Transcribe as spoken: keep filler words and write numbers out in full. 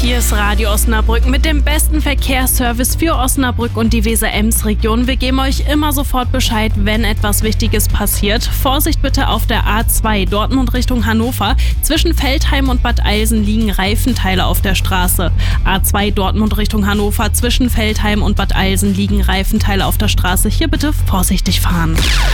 Hier ist Radio Osnabrück mit dem besten Verkehrsservice für Osnabrück und die Weser-Ems-Region. Wir geben euch immer sofort Bescheid, wenn etwas Wichtiges passiert. Vorsicht bitte auf der A zwei, Dortmund Richtung Hannover. Zwischen Veltheim und Bad Eilsen liegen Reifenteile auf der Straße. A zwei, Dortmund Richtung Hannover. Zwischen Veltheim und Bad Eilsen liegen Reifenteile auf der Straße. Hier bitte vorsichtig fahren.